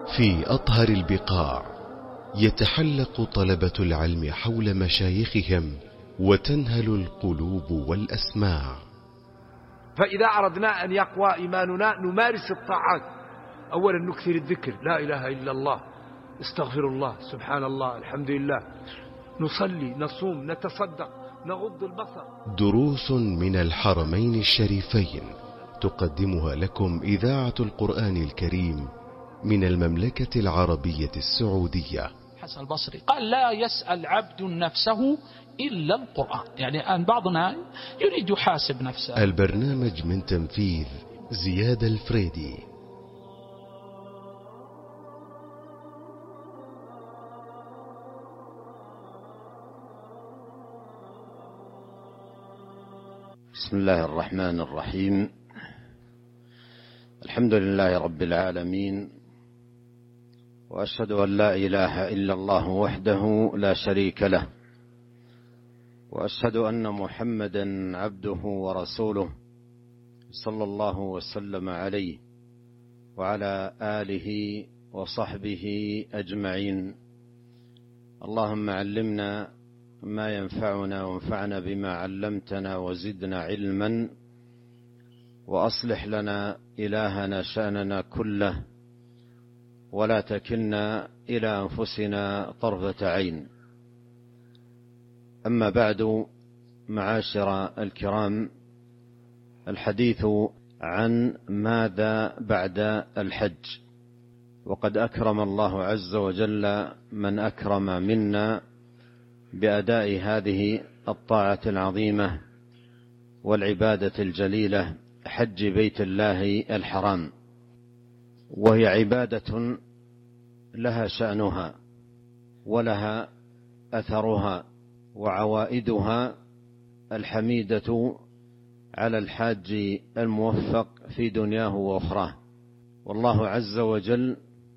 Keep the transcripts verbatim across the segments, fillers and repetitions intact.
في أطهر البقاع يتحلق طلبة العلم حول مشايخهم وتنهل القلوب والأسماع. فإذا أردنا أن يقوى إيماننا نمارس الطاعات. أولا نكثر الذكر، لا إله إلا الله، استغفر الله، سبحان الله، الحمد لله، نصلي، نصوم، نتصدق، نغض البصر. دروس من الحرمين الشريفين تقدمها لكم إذاعة القرآن الكريم من المملكة العربية السعودية. حسن البصري قال: لا يسأل عبد نفسه إلا القرآن. يعني الآن بعضنا يريد يحاسب نفسه. البرنامج من تنفيذ زياد الفريدي. بسم الله الرحمن الرحيم. الحمد لله رب العالمين، وأشهد أن لا إله إلا الله وحده لا شريك له، وأشهد أن محمدا عبده ورسوله صلى الله وسلم عليه وعلى آله وصحبه أجمعين. اللهم علمنا ما ينفعنا وانفعنا بما علمتنا وزدنا علما، وأصلح لنا إلهنا شأننا كله، ولا تكلنا إلى أنفسنا طرفة عين. أما بعد، معاشر الكرام، الحديث عن ماذا بعد الحج. وقد أكرم الله عز وجل من أكرم منا بأداء هذه الطاعة العظيمة والعبادة الجليلة، حج بيت الله الحرام، وهي عبادة لها شأنها ولها أثرها وعوائدها الحميدة على الحاج الموفق في دنياه وأخراه. والله عز وجل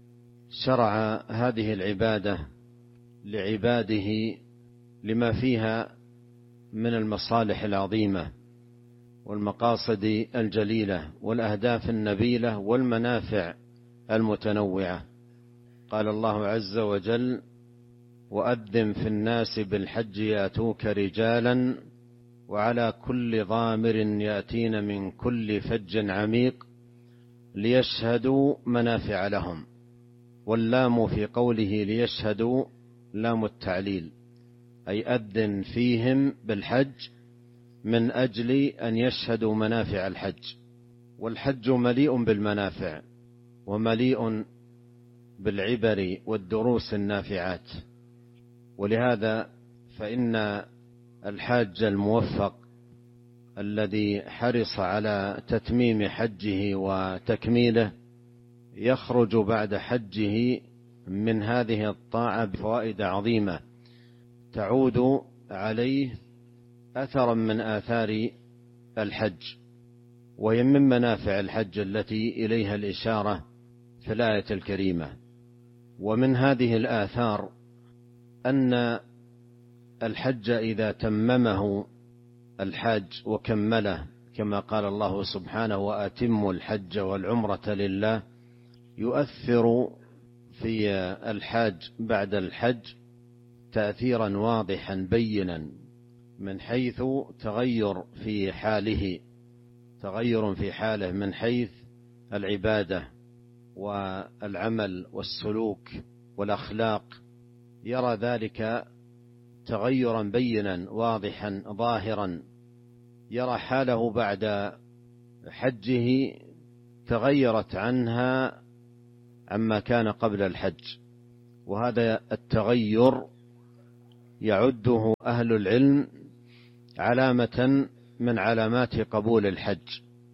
شرع هذه العبادة لعباده لما فيها من المصالح العظيمة والمقاصد الجليلة والأهداف النبيلة والمنافع المتنوعة. قال الله عز وجل: وأذن في الناس بالحج يأتوك رجالا وعلى كل ضامر يأتين من كل فج عميق ليشهدوا منافع لهم. واللام في قوله ليشهدوا لام التعليل، أي أذن فيهم بالحج من أجل أن يشهدوا منافع الحج. والحج مليء بالمنافع ومليء بالعبر والدروس النافعات. ولهذا فإن الحاج الموفق الذي حرص على تتميم حجه وتكميله يخرج بعد حجه من هذه الطاعة بفوائد عظيمة تعود عليه أثرا من آثار الحج، وهي من منافع الحج التي إليها الإشارة في الآية الكريمة. ومن هذه الآثار أن الحج إذا تممه الحاج وكمله، كما قال الله سبحانه: وأتموا الحج والعمرة لله، يؤثر في الحاج بعد الحج تأثيرا واضحا بينا، من حيث تغير في حاله تغير في حاله من حيث العبادة والعمل والسلوك والأخلاق. يرى ذلك تغيرا بينا واضحا ظاهرا. يرى حاله بعد حجه تغيرت عنها عما كان قبل الحج. وهذا التغير يعده أهل العلم علامة من علامات قبول الحج.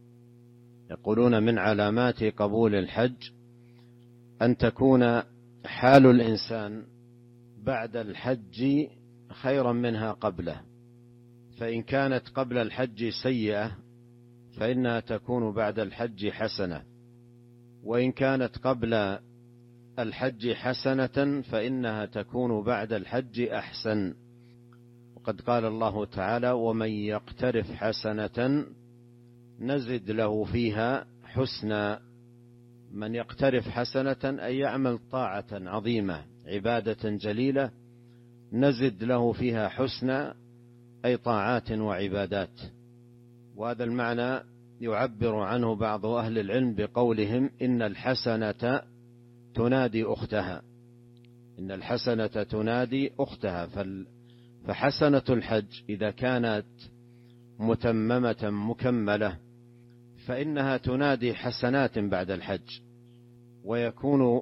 يقولون من علامات قبول الحج أن تكون حال الإنسان بعد الحج خيرا منها قبله. فإن كانت قبل الحج سيئة فإنها تكون بعد الحج حسنة، وإن كانت قبل الحج حسنة فإنها تكون بعد الحج أحسن. وقد قال الله تعالى: ومن يقترف حسنة نزد له فيها حسنا. من يقترف حسنة أي يعمل طاعة عظيمة عبادة جليلة نزد له فيها حسنى أي طاعات وعبادات. وهذا المعنى يعبر عنه بعض أهل العلم بقولهم إن الحسنة تنادي أختها، إن الحسنة تنادي أختها. فحسنة الحج إذا كانت متممة مكملة فإنها تنادي حسنات بعد الحج، ويكون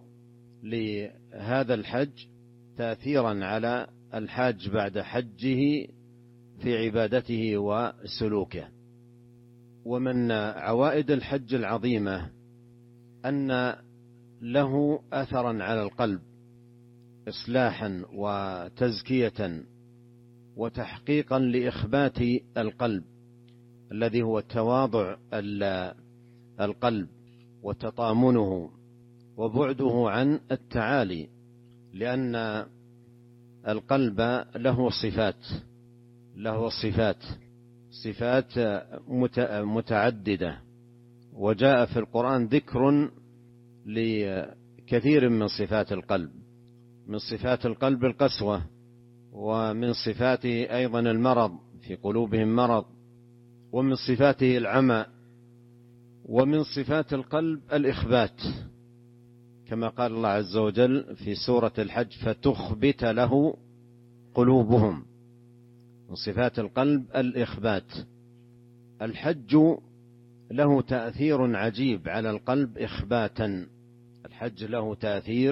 لهذا الحج تأثيرا على الحاج بعد حجه في عبادته وسلوكه. ومن عوائد الحج العظيمة أن له أثرا على القلب إصلاحا وتزكية وتحقيقا لإخبات القلب الذي هو تواضع القلب وتطامنه وبعده عن التعالي، لأن القلب له صفات له صفات صفات متعددة، وجاء في القرآن ذكر لكثير من صفات القلب. من صفات القلب القسوة، ومن صفاته أيضا المرض، في قلوبهم مرض، ومن صفاته العمى، ومن صفات القلب الإخبات، كما قال الله عز وجل في سورة الحج فتخبت له قلوبهم. من صفات القلب الإخبات. الحج له تأثير عجيب على القلب إخباتا، الحج له تأثير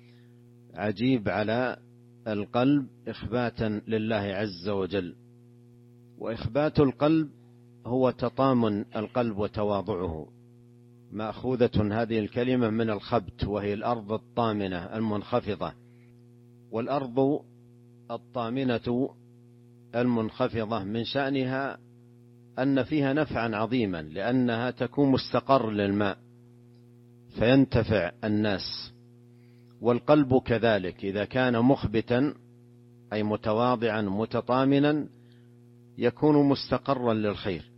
عجيب على القلب إخباتا لله عز وجل. وإخبات القلب هو تطامن القلب وتواضعه. مأخوذة هذه الكلمة من الخبت، وهي الأرض الطامنة المنخفضة. والأرض الطامنة المنخفضة من شأنها أن فيها نفعا عظيما، لأنها تكون مستقر للماء فينتفع الناس. والقلب كذلك إذا كان مخبتا أي متواضعا متطامنا يكون مستقرا للخير،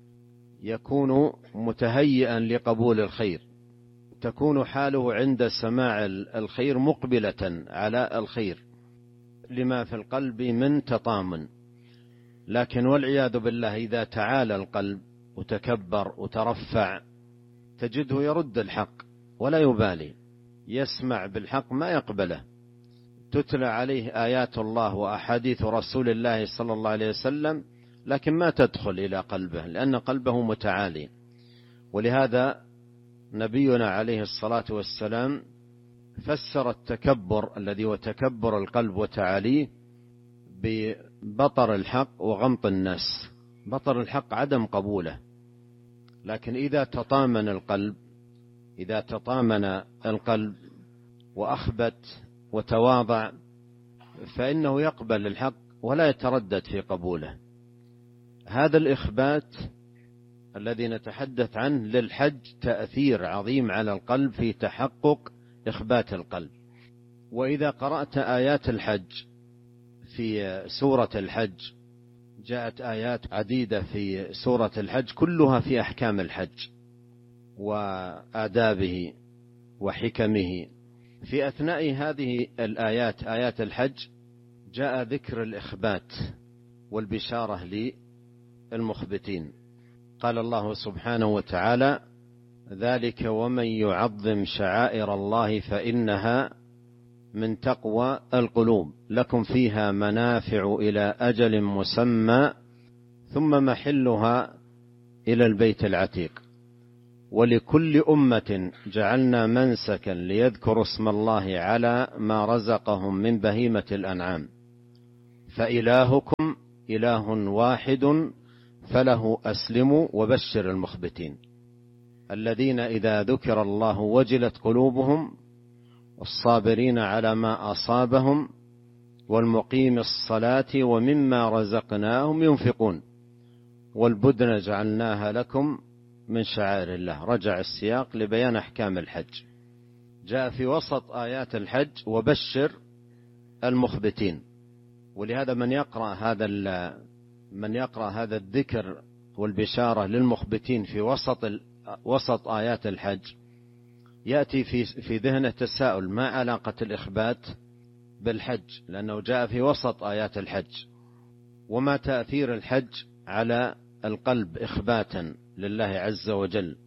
يكون متهيئا لقبول الخير، تكون حاله عند سماع الخير مقبلة على الخير لما في القلب من تطامن. لكن والعياذ بالله إذا تعالى القلب وتكبر وترفع تجده يرد الحق ولا يبالي، يسمع بالحق ما يقبله، تتلى عليه آيات الله وأحاديث رسول الله صلى الله عليه وسلم لكن ما تدخل إلى قلبه لأن قلبه متعالي. ولهذا نبينا عليه الصلاة والسلام فسر التكبر الذي هو تكبر القلب وتعاليه ببطر الحق وغمط الناس. بطر الحق عدم قبوله، لكن إذا تطامن القلب إذا تطامن القلب وأخبت وتواضع فإنه يقبل الحق ولا يتردد في قبوله. هذا الإخبات الذي نتحدث عنه للحج تأثير عظيم على القلب في تحقق إخبات القلب. وإذا قرأت آيات الحج في سورة الحج، جاءت آيات عديدة في سورة الحج كلها في أحكام الحج وآدابه وحكمه. في أثناء هذه الآيات آيات الحج جاء ذكر الإخبات والبشارة للمخبتين. قال الله سبحانه وتعالى: ذلك ومن يعظم شعائر الله فإنها من تقوى القلوب لكم فيها منافع إلى أجل مسمى ثم محلها إلى البيت العتيق ولكل أمة جعلنا منسكا ليذكروا اسم الله على ما رزقهم من بهيمة الأنعام فإلهكم إله واحد فله أسلموا وبشر المخبتين الذين إذا ذكر الله وجلت قلوبهم والصابرين على ما أصابهم والمقيم الصلاة ومما رزقناهم ينفقون والبدن جعلناها لكم من شعائر الله. رجع السياق لبيان أحكام الحج. جاء في وسط آيات الحج وبشر المخبتين. ولهذا من يقرأ هذا من يقرأ هذا الذكر والبشارة للمخبتين في وسط وسط آيات الحج يأتي في في ذهنه تساؤل: ما علاقة الإخبات بالحج؟ لأنه جاء في وسط آيات الحج. وما تأثير الحج على القلب إخباتا لله عز وجل؟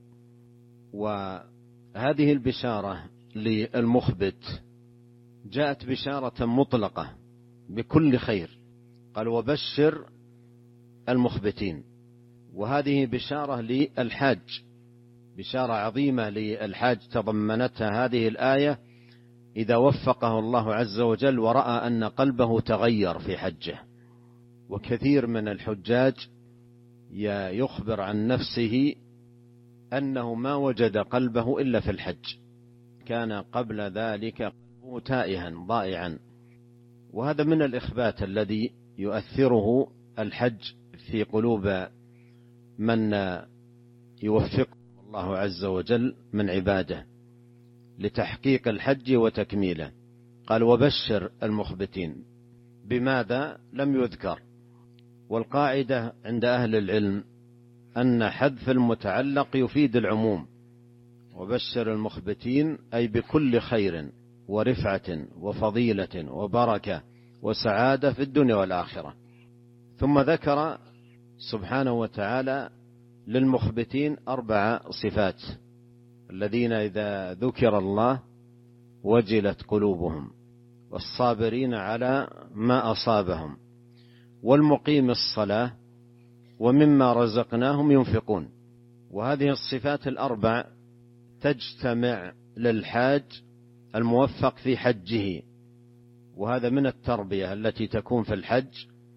وهذه البشارة للمخبت جاءت بشارة مطلقة بكل خير، قال: وبشر المخبتين. وهذه بشارة للحاج، بشارة عظيمة للحاج تضمنتها هذه الآية إذا وفقه الله عز وجل ورأى أن قلبه تغير في حجه. وكثير من الحجاج يخبر عن نفسه أنه ما وجد قلبه إلا في الحج، كان قبل ذلك قلبه تائها ضائعا. وهذا من الإخبات الذي يؤثره الحج في قلوب من يوفقه الله عز وجل من عباده لتحقيق الحج وتكميله. قال: وبشر المخبتين. بماذا لم يذكر؟ والقاعدة عند أهل العلم أن حذف المتعلق يفيد العموم. وبشر المخبتين أي بكل خير ورفعة وفضيلة وبركة وسعادة في الدنيا والآخرة. ثم ذكر سبحانه وتعالى للمخبتين أربع صفات: الذين إذا ذكر الله وجلت قلوبهم، والصابرين على ما أصابهم، والمقيم الصلاة، ومما رزقناهم ينفقون. وهذه الصفات الأربع تجتمع للحاج الموفق في حجه، وهذا من التربية التي تكون في الحج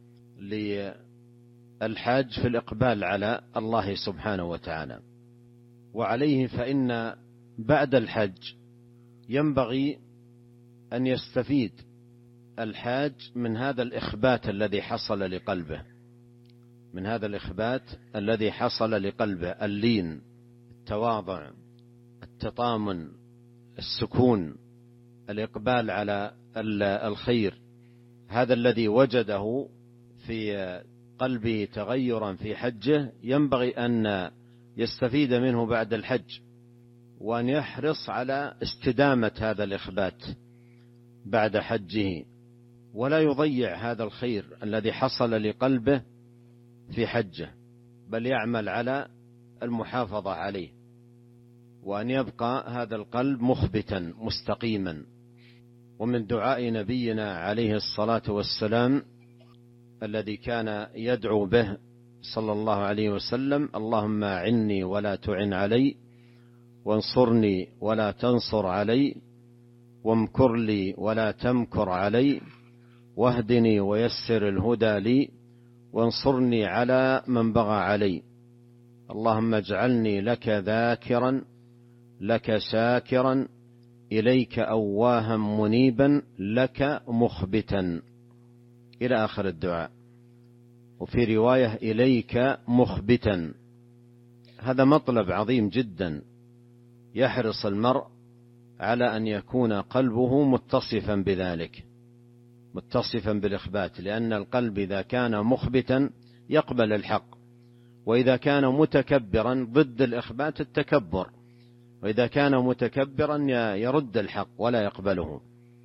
للحاج في الإقبال على الله سبحانه وتعالى. وعليه فإن بعد الحج ينبغي أن يستفيد الحاج من هذا الإخبات الذي حصل لقلبه، من هذا الإخبات الذي حصل لقلبه: اللين، التواضع، التطامن، السكون، الإقبال على الخير. هذا الذي وجده في قلبه تغيرا في حجه ينبغي أن يستفيد منه بعد الحج، وأن يحرص على استدامة هذا الإخبات بعد حجه، ولا يضيع هذا الخير الذي حصل لقلبه في حجه، بل يعمل على المحافظة عليه، وأن يبقى هذا القلب مخبتا مستقيما. ومن دعاء نبينا عليه الصلاة والسلام الذي كان يدعو به صلى الله عليه وسلم: اللهم أعني ولا تعن علي، وانصرني ولا تنصر علي، وامكر لي ولا تمكر علي، واهدني ويسر الهدى لي، وانصرني على من بغى علي. اللهم اجعلني لك ذاكرا، لك شاكرا، إليك أواها منيبا، لك مخبتا، إلى آخر الدعاء. وفي رواية: إليك مخبتا. هذا مطلب عظيم جدا، يحرص المرء على أن يكون قلبه متصفا بذلك، متصفا بالإخبات، لأن القلب إذا كان مخبتا يقبل الحق، وإذا كان متكبرا ضد الإخبات التكبر، وإذا كان متكبرا يرد الحق ولا يقبله.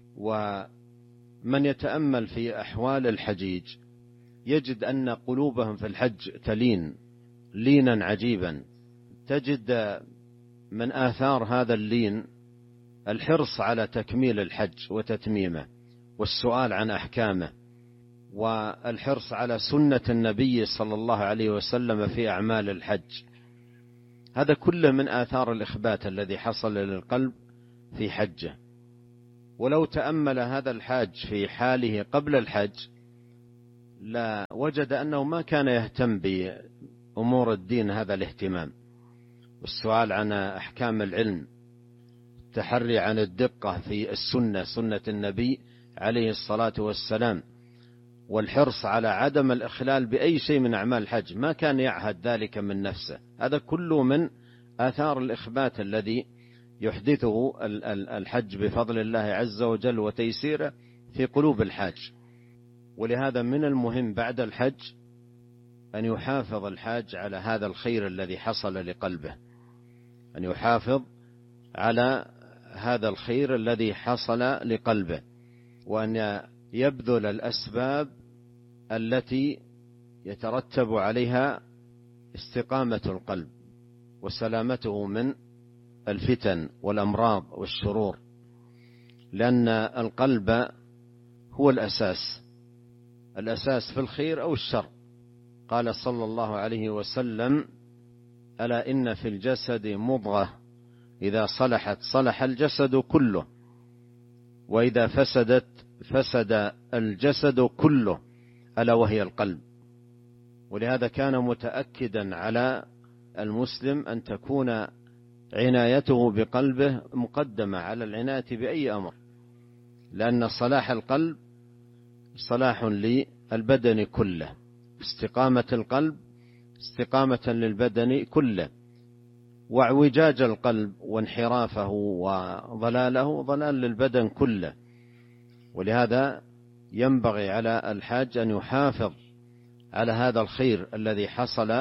ومن يتأمل في أحوال الحجيج يجد أن قلوبهم في الحج تلين لينا عجيبا. تجد من آثار هذا اللين الحرص على تكميل الحج وتتميمه، والسؤال عن أحكامه، والحرص على سنة النبي صلى الله عليه وسلم في أعمال الحج. هذا كله من آثار الإخبات الذي حصل للقلب في حجه. ولو تأمل هذا الحاج في حاله قبل الحج لا وجد أنه ما كان يهتم بأمور الدين هذا الاهتمام، والسؤال عن أحكام العلم، التحري عن الدقة في السنة، سنة النبي عليه الصلاة والسلام، والحرص على عدم الإخلال بأي شيء من أعمال الحج، ما كان يعهد ذلك من نفسه. هذا كله من آثار الإخبات الذي يحدثه الحج بفضل الله عز وجل وتيسيره في قلوب الحاج. ولهذا من المهم بعد الحج أن يحافظ الحاج على هذا الخير الذي حصل لقلبه، أن يحافظ على هذا الخير الذي حصل لقلبه، وأن يبذل الأسباب التي يترتب عليها استقامة القلب وسلامته من الفتن والأمراض والشرور، لأن القلب هو الأساس الأساس في الخير أو الشر. قال صلى الله عليه وسلم: ألا إن في الجسد مضغة إذا صلحت صلح الجسد كله، وإذا فسدت فسد الجسد كله، ألا وهي القلب. ولهذا كان متأكدا على المسلم أن تكون عنايته بقلبه مقدمة على العناية بأي أمر، لأن صلاح القلب صلاح للبدن كله، استقامة القلب استقامة للبدن كله، واعوجاج القلب وانحرافه وضلاله ضلال للبدن كله. ولهذا ينبغي على الحاج أن يحافظ على هذا الخير الذي حصل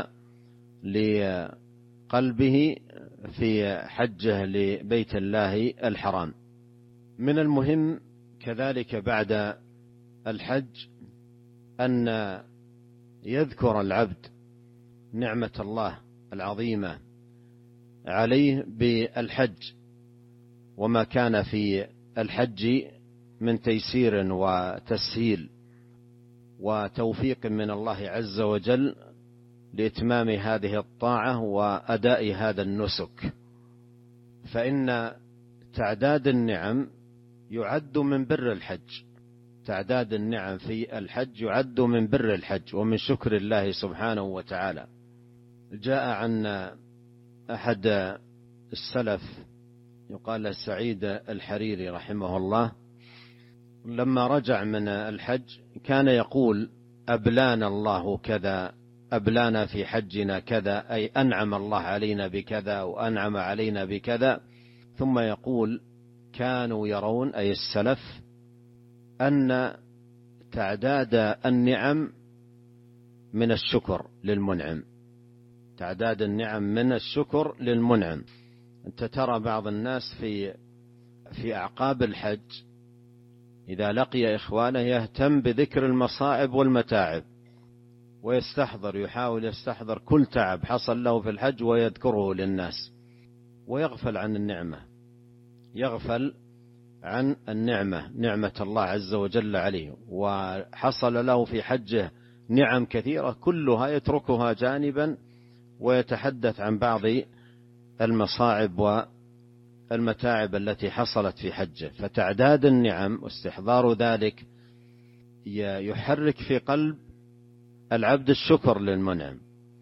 لقلبه في حجه لبيت الله الحرام. من المهم كذلك بعد الحج أن يذكر العبد نعمة الله العظيمة عليه بالحج، وما كان في الحج من تيسير وتسهيل وتوفيق من الله عز وجل لإتمام هذه الطاعة وأداء هذا النسك. فإن تعداد النعم يعد من بر الحج، تعداد النعم في الحج يعد من بر الحج ومن شكر الله سبحانه وتعالى. جاء عن أحد السلف يقال سعيد الحريري رحمه الله، لما رجع من الحج كان يقول: أبلانا الله كذا، أبلانا في حجنا كذا، أي أنعم الله علينا بكذا وأنعم علينا بكذا. ثم يقول: كانوا يرون، أي السلف، أن تعداد النعم من الشكر للمنعم، تعداد النعم من الشكر للمنعم. أنت ترى بعض الناس في في أعقاب الحج إذا لقي إخوانه يهتم بذكر المصاعب والمتاعب، ويستحضر يحاول يستحضر كل تعب حصل له في الحج ويذكره للناس، ويغفل عن النعمة، يغفل عن النعمة، نعمة الله عز وجل عليه. وحصل له في حجه نعم كثيرة كلها يتركها جانبا ويتحدث عن بعض المصاعب والمتاعب التي حصلت في حجه. فتعداد النعم واستحضار ذلك يحرك في قلب العبد الشكر للمنعم،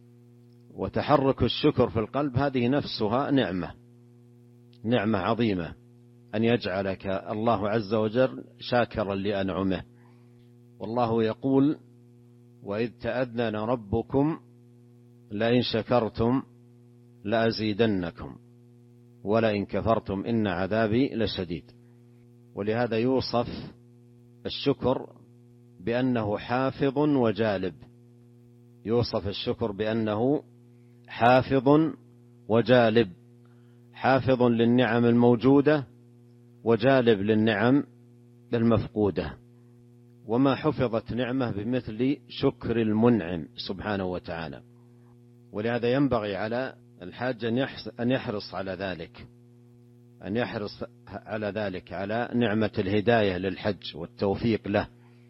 وتحرك الشكر في القلب هذه نفسها نعمة، نعمة عظيمة، أن يجعلك الله عز وجل شاكرا لأنعمه. والله يقول: وإذ تأذن ربكم لئن شكرتم لأزيدنكم ولئن كفرتم إن عذابي لشديد. ولهذا يوصف الشكر بأنه حافظ وجالب، يوصف الشكر بأنه حافظ وجالب، حافظ للنعم الموجودة وجالب للنعم المفقودة. وما حفظت نعمة بمثل شكر المنعم سبحانه وتعالى. ولهذا ينبغي على الحاج أن يحرص على ذلك، أن يحرص على ذلك، على نعمة الهداية للحج والتوفيق له،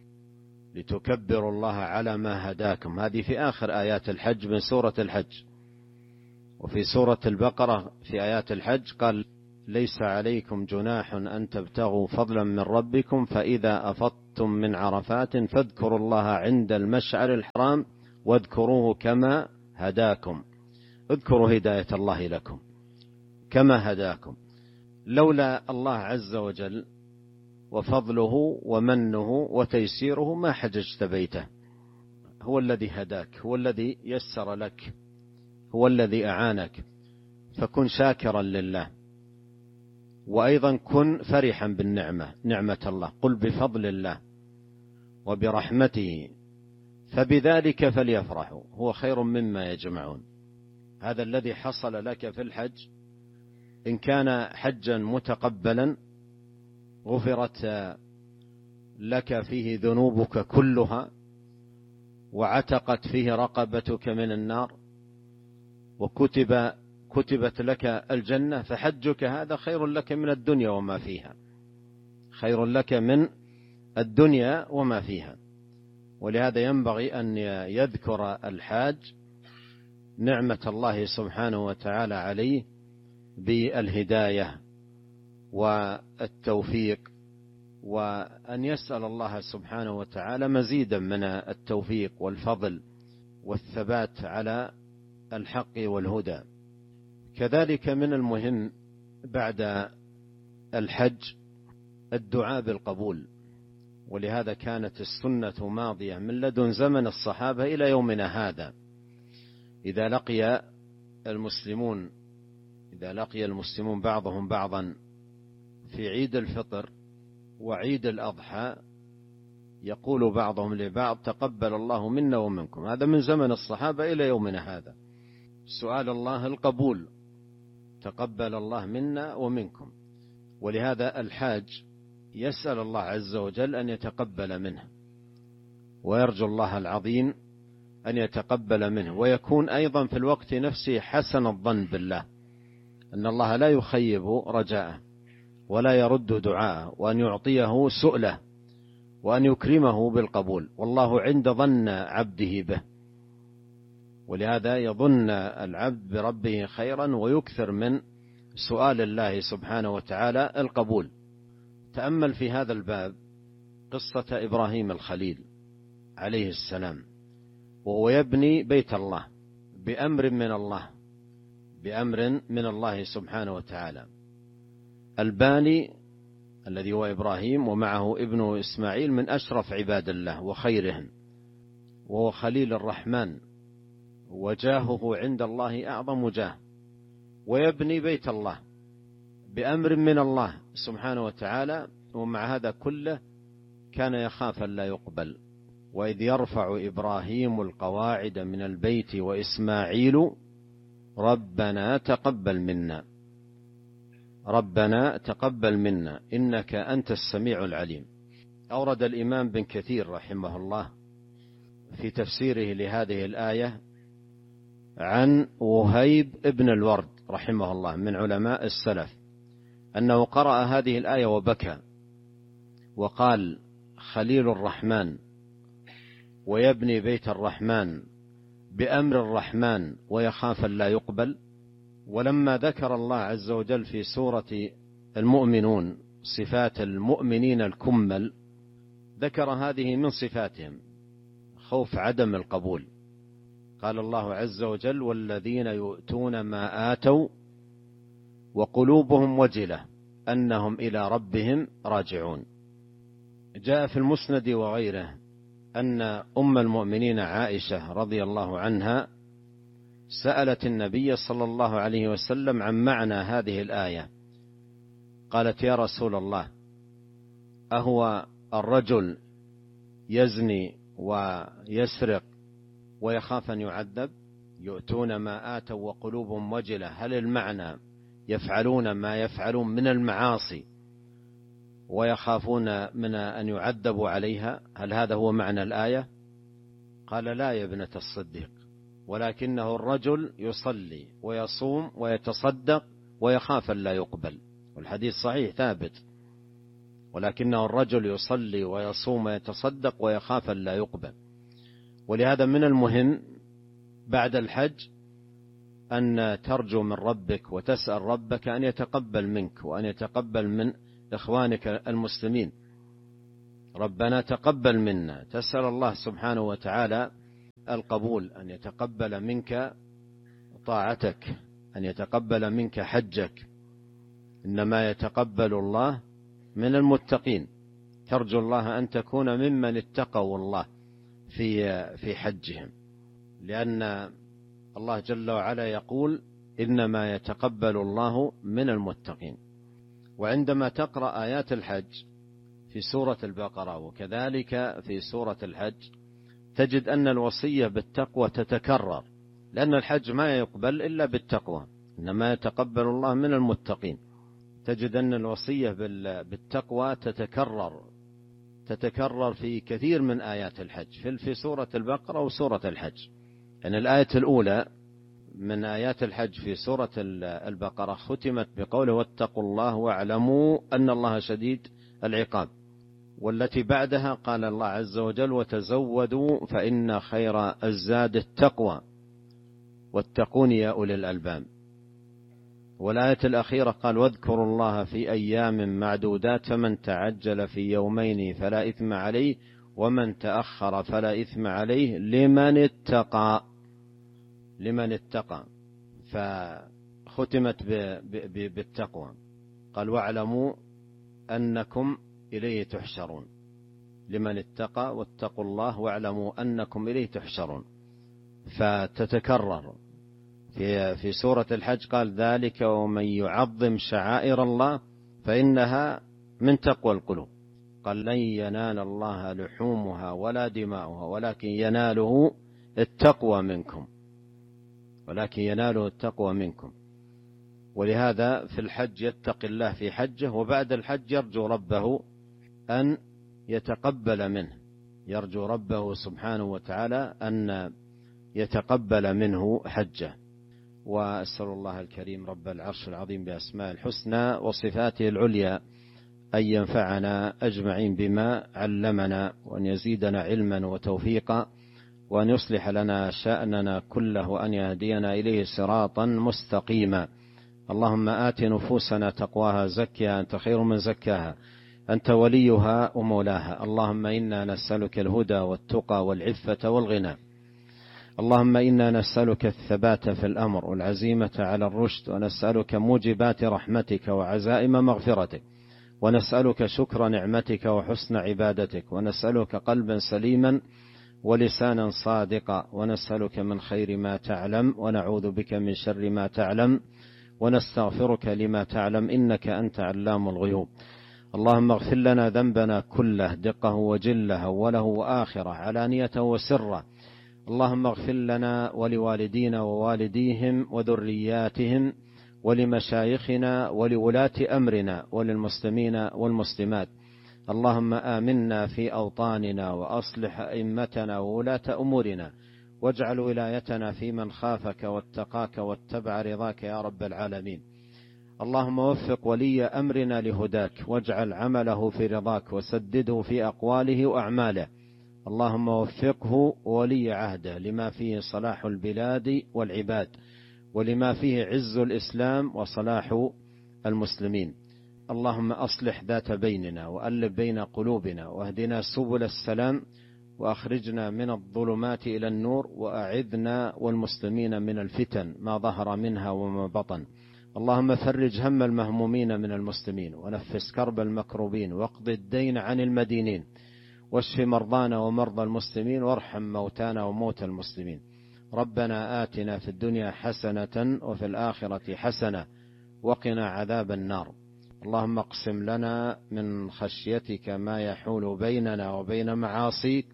لتكبروا الله على ما هداكم. هذه في آخر آيات الحج من سورة الحج. وفي سورة البقرة في آيات الحج قال: ليس عليكم جناح أن تبتغوا فضلا من ربكم فإذا أفضتم من عرفات فاذكروا الله عند المشعر الحرام واذكروه كما هداكم. اذكروا هداية الله لكم كما هداكم. لولا الله عز وجل وفضله ومنه وتيسيره ما حججت بيته. هو الذي هداك، هو الذي يسر لك، هو الذي أعانك. فكن شاكرا لله، وأيضا كن فرحا بالنعمة، نعمة الله. قل بفضل الله وبرحمته فبذلك فليفرحوا هو خير مما يجمعون. هذا الذي حصل لك في الحج إن كان حجا متقبلا غفرت لك فيه ذنوبك كلها، وعتقت فيه رقبتك من النار، وكتب كتبت لك الجنة، فحجك هذا خير لك من الدنيا وما فيها، خير لك من الدنيا وما فيها. ولهذا ينبغي أن يذكر الحاج نعمة الله سبحانه وتعالى عليه بالهداية والتوفيق، وأن يسأل الله سبحانه وتعالى مزيدا من التوفيق والفضل والثبات على الحق والهدى. كذلك من المهم بعد الحج الدعاء بالقبول، ولهذا كانت السنة ماضية من لدن زمن الصحابة إلى يومنا هذا. إذا لقي المسلمون إذا لقي المسلمون بعضهم بعضا في عيد الفطر وعيد الأضحى يقول بعضهم لبعض تقبل الله منا ومنكم. هذا من زمن الصحابة إلى يومنا هذا، سؤال الله القبول، تقبل الله منا ومنكم. ولهذا الحاج يسأل الله عز وجل أن يتقبل منه، ويرجو الله العظيم أن يتقبل منه، ويكون أيضا في الوقت نفسه حسن الظن بالله أن الله لا يخيب رجاءه ولا يرد دعاءه، وأن يعطيه سؤله وأن يكرمه بالقبول، والله عند ظن عبده به. ولهذا يظن العبد بربه خيرا ويكثر من سؤال الله سبحانه وتعالى القبول. تأمل في هذا الباب قصة إبراهيم الخليل عليه السلام، وهو يبني بيت الله بأمر من الله بأمر من الله سبحانه وتعالى. الباني الذي هو إبراهيم ومعه ابنه إسماعيل من أشرف عباد الله وخيرهم، وهو خليل الرحمن، وجاهه عند الله أعظم جاه، ويبني بيت الله بأمر من الله سبحانه وتعالى. ومع هذا كله كان يخاف أن لا يقبل. وإذ يرفع إبراهيم القواعد من البيت وإسماعيل ربنا تقبل منا ربنا تقبل منا إنك أنت السميع العليم. أورد الإمام بن كثير رحمه الله في تفسيره لهذه الآية عن وهيب ابن الورد رحمه الله من علماء السلف أنه قرأ هذه الآية وبكى وقال خليل الرحمن ويبني بيت الرحمن بأمر الرحمن ويخاف لا يقبل. ولما ذكر الله عز وجل في سورة المؤمنون صفات المؤمنين الكمل ذكر هذه من صفاتهم خوف عدم القبول. قال الله عز وجل والذين يؤتون ما آتوا وقلوبهم وجلة أنهم إلى ربهم راجعون. جاء في المسند وغيره أن أم المؤمنين عائشة رضي الله عنها سألت النبي صلى الله عليه وسلم عن معنى هذه الآية، قالت يا رسول الله أهو الرجل يزني ويسرق ويخاف أن يعذب؟ يؤتون ما آتوا وقلوبهم وجلة، هل المعنى يفعلون ما يفعلون من المعاصي ويخافون من أن يعذبوا عليها؟ هل هذا هو معنى الآية؟ قال لا يا ابنة الصديق، ولكنه الرجل يصلي ويصوم ويتصدق ويخاف أن لا يقبل، والحديث صحيح ثابت، ولكنه الرجل يصلي ويصوم ويتصدق ويخاف أن لا يقبل. ولهذا من المهم بعد الحج أن ترجو من ربك وتسأل ربك أن يتقبل منك وأن يتقبل من إخوانك المسلمين. ربنا تقبل منا، تسأل الله سبحانه وتعالى القبول، أن يتقبل منك طاعتك، أن يتقبل منك حجك. إنما يتقبل الله من المتقين. ترجو الله أن تكون ممن اتقوا الله في في حجهم، لأن الله جل وعلا يقول إنما يتقبل الله من المتقين. وعندما تقرأ آيات الحج في سورة البقرة وكذلك في سورة الحج تجد أن الوصية بالتقوى تتكرر، لأن الحج ما يقبل إلا بالتقوى، إنما يتقبل الله من المتقين. تجد أن الوصية بالتقوى تتكرر تتكرر في كثير من آيات الحج، في سورة البقرة وسورة الحج. يعني الآية الأولى من آيات الحج في سورة البقرة ختمت بقوله واتقوا الله واعلموا أن الله شديد العقاب، والتي بعدها قال الله عز وجل وتزودوا فإن خير الزاد التقوى واتقون يا أولي الألباب. والآية الأخيرة قال واذكروا الله في أيام معدودات فمن تعجل في يومين فلا إثم عليه ومن تأخر فلا إثم عليه لمن اتقى لمن اتقى فختمت بالتقوى. قال واعلموا أنكم إليه تحشرون، لمن اتقى واتقوا الله واعلموا أنكم إليه تحشرون. فتتكرر في في سورة الحج قال ذلك ومن يعظم شعائر الله فإنها من تقوى القلوب. قال لن ينال الله لحومها ولا دماؤها ولكن يناله التقوى منكم ولكن يناله التقوى منكم. ولهذا في الحج يتقي الله في حجه، وبعد الحج يرجو ربه أن يتقبل منه، يرجو ربه سبحانه وتعالى أن يتقبل منه حجه. وأسأل الله الكريم رب العرش العظيم بأسماء الحسنى وصفاته العليا أن ينفعنا أجمعين بما علمنا، وأن يزيدنا علما وتوفيقا، وأن يصلح لنا شأننا كله، وأن يهدينا إليه صراطا مستقيما. اللهم آت نفوسنا تقواها زكها أنت خير من زكاها أنت وليها ومولاها. اللهم إنا نسألك الهدى والتقى والعفة والغنى. اللهم إنا نسألك الثبات في الأمر والعزيمة على الرشد، ونسألك موجبات رحمتك وعزائم مغفرتك، ونسألك شكر نعمتك وحسن عبادتك، ونسألك قلبا سليما ولسانا صادقا، ونسألك من خير ما تعلم ونعوذ بك من شر ما تعلم، ونستغفرك لما تعلم إنك أنت علام الغيوب. اللهم اغفر لنا ذنبنا كله دقه وجله أوله وآخره علانيته وسره. اللهم اغفر لنا ولوالدينا ووالديهم وذرياتهم ولمشايخنا ولولاة أمرنا وللمسلمين والمسلمات. اللهم آمنا في أوطاننا وأصلح أئمتنا وولاة أمورنا، واجعل ولايتنا في من خافك واتقاك واتبع رضاك يا رب العالمين. اللهم وفق ولي أمرنا لهداك، واجعل عمله في رضاك، وسدده في أقواله وأعماله. اللهم وفقه ولي عهده لما فيه صلاح البلاد والعباد، ولما فيه عز الإسلام وصلاح المسلمين. اللهم أصلح ذات بيننا وألف بين قلوبنا، واهدنا سبل السلام، وأخرجنا من الظلمات إلى النور، وأعذنا والمسلمين من الفتن ما ظهر منها وما بطن. اللهم فرج هم المهمومين من المسلمين، ونفس كرب المكروبين، واقض الدين عن المدينين، واشف مرضانا ومرضى المسلمين، وارحم موتانا وموتى المسلمين. ربنا آتنا في الدنيا حسنة وفي الآخرة حسنة وقنا عذاب النار. اللهم اقسم لنا من خشيتك ما يحول بيننا وبين معاصيك،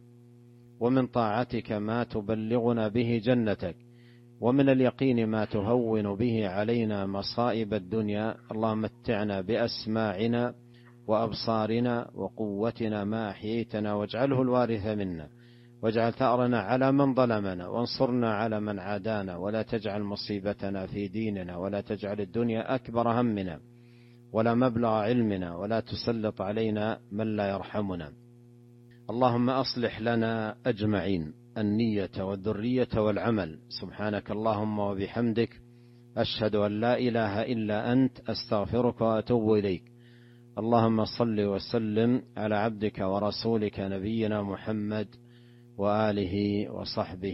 ومن طاعتك ما تبلغنا به جنتك، ومن اليقين ما تهون به علينا مصائب الدنيا. اللهم متعنا بأسماعنا وأبصارنا وقوتنا ما أحييتنا، واجعله الوارث منا، واجعل ثأرنا على من ظلمنا، وانصرنا على من عادانا، ولا تجعل مصيبتنا في ديننا، ولا تجعل الدنيا أكبر همنا ولا مبلغ علمنا، ولا تسلط علينا من لا يرحمنا. اللهم أصلح لنا أجمعين النية والذرية والعمل. سبحانك اللهم وبحمدك، أشهد أن لا إله إلا أنت، أستغفرك وأتوب إليك. اللهم صل وسلم على عبدك ورسولك نبينا محمد وآله وصحبه